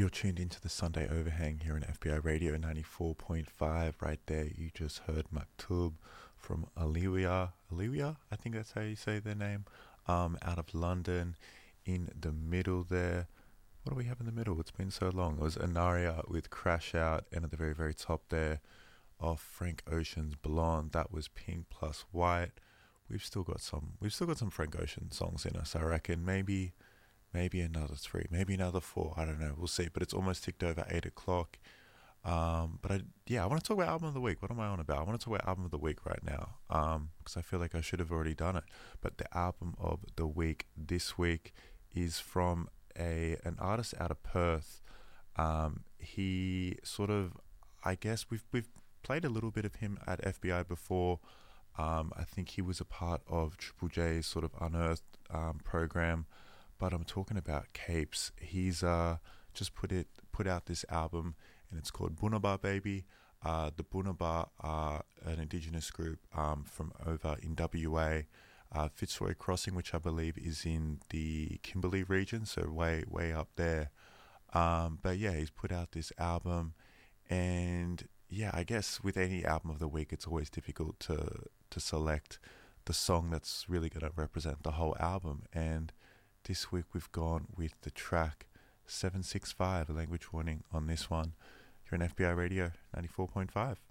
You're tuned into the Sunday Overhang here on FBI Radio 94.5. Right there, you just heard Maktub from Aliwia, I think that's how you say their name, out of London. In the middle there, what do we have in the middle? It's been so long. It was Anaria with Crash Out, and at the very, very top there, of Frank Ocean's Blonde. That was Pink plus White. We've still got some Frank Ocean songs in us, I reckon. Maybe another three, maybe another four. I don't know. We'll see. But it's almost ticked over 8 o'clock. I want to talk about album of the week. What am I on about? I want to talk about album of the week right now. Because I feel like I should have already done it. But the album of the week this week is from an artist out of Perth. He sort of, I guess we've played a little bit of him at FBI before. I think he was a part of Triple J's sort of Unearthed program. But I'm talking about Capes. He's just put out this album, and it's called Bunaba Baby. The Bunaba are an indigenous group from over in WA, Fitzroy Crossing, which I believe is in the Kimberley region, so way up there. But yeah, he's put out this album, and yeah, I guess with any album of the week, it's always difficult to select the song that's really going to represent the whole album. And this week we've gone with the track 765, a language warning on this one. You're on FBI Radio 94.5.